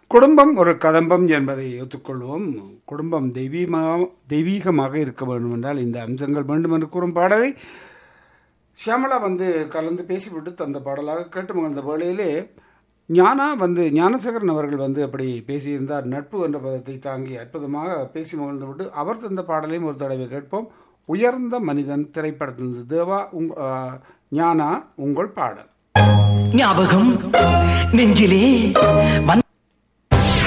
குடும்பம் ஒரு கதம்பம் என்பதை ஒத்துக்கொள்வோம். குடும்பம் தெய்வீகமாக இருக்க வேண்டும் என்றால் இந்த அம்சங்கள் வேண்டும் என்று கூறும் பாடலை ஷியாமளா கலந்து பேசிவிட்டு தந்த பாடலாக கேட்டு மகிழ்ந்த வேளையிலே ஞானசேகரன் அவர்கள் அப்படி பேசியிருந்தார். நட்பு என்ற பதத்தை தாங்கி அற்புதமாக பேசி மகிழ்ந்து விட்டு அவர் தந்த பாடலையும் ஒரு தடவை கேட்போம். உயர்ந்த மனிதன் திரைப்படத்திலிருந்து தேவா ஞானா உங்கள் பாடல். ஞாபகம் நெஞ்சிலே